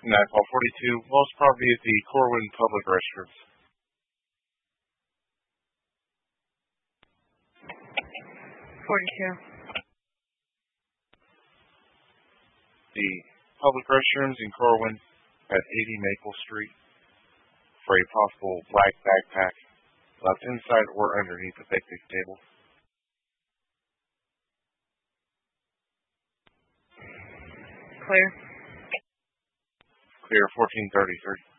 Nightfall 42, most probably at the Corwin Public Restrooms. 42. The public restrooms in Corwin at 80 Maple Street for a possible black backpack left inside or underneath the picnic table. Clear. Clear 1433.